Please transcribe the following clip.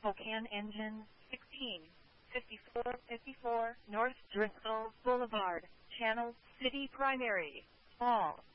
Spokane Engine, 165454 North Driscoll Boulevard, Channel City Primary, All.